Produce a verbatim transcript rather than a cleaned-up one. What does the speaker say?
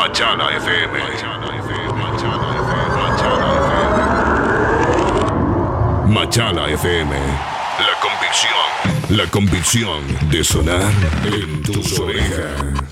Machala F M. Machala F M. Machala F M. La convicción. La convicción de sonar en tus orejas.